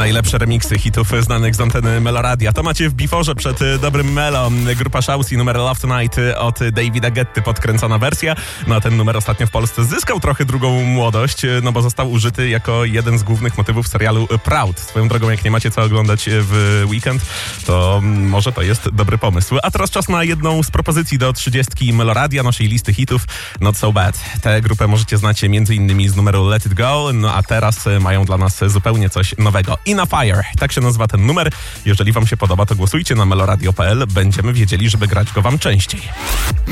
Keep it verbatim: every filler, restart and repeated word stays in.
Najlepsze remiksy hitów znanych z anteny Meloradia. To macie w biforze przed dobrym Melo. Grupa Shousey, numer Love Tonight od Davida Guetty, podkręcona wersja. No a ten numer ostatnio w Polsce zyskał trochę drugą młodość, no bo został użyty jako jeden z głównych motywów serialu Proud. Swoją drogą, jak nie macie co oglądać w weekend, to może to jest dobry pomysł. A teraz czas na jedną z propozycji do trzydziestki Meloradia, naszej listy hitów Not So Bad. Tę grupę możecie znać między innymi z numeru Let It Go, no a teraz mają dla nas zupełnie coś nowego. In a Fire, tak się nazywa ten numer. Jeżeli wam się podoba, to głosujcie na meloradio kropka p l. Będziemy wiedzieli, żeby grać go wam częściej.